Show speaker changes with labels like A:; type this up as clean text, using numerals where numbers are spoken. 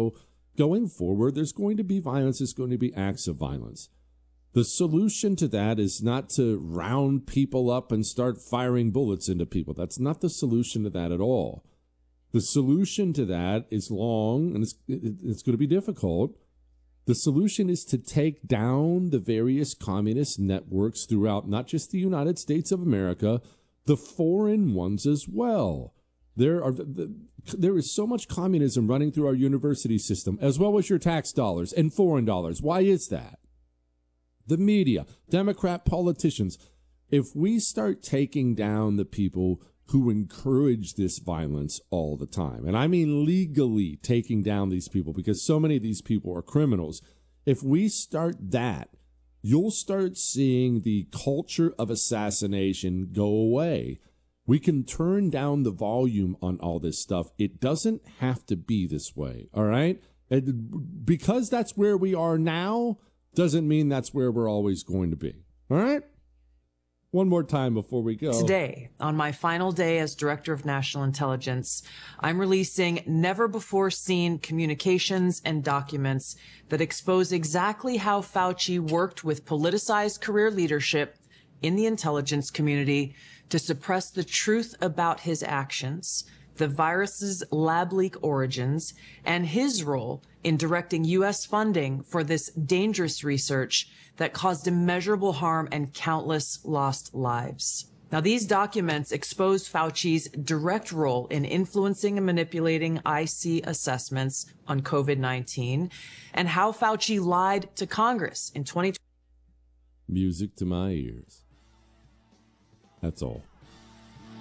A: So going forward, there's going to be violence. There's going to be acts of violence. The solution to that is not to round people up and start firing bullets into people. That's not the solution to that at all. The solution to that is long, and it's going to be difficult. The solution is to take down the various communist networks throughout not just the United States of America, the foreign ones as well. There is so much communism running through our university system, as well as your tax dollars and foreign dollars. Why is that? The media, Democrat politicians. If we start taking down the people who encourage this violence all the time, and I mean legally taking down these people, because so many of these people are criminals, if we start that, you'll start seeing the culture of assassination go away. We can turn down the volume on all this stuff. It doesn't have to be this way, all right? Because that's where we are now doesn't mean that's where we're always going to be, all right? One more time before we go.
B: Today, on my final day as Director of National Intelligence, I'm releasing never-before-seen communications and documents that expose exactly how Fauci worked with politicized career leadership in the intelligence community to suppress the truth about his actions, the virus's lab leak origins, and his role in directing U.S. funding for this dangerous research that caused immeasurable harm and countless lost lives. Now, these documents expose Fauci's direct role in influencing and manipulating IC assessments on COVID-19 and how Fauci lied to Congress in 2020.
A: Music to my ears. That's all.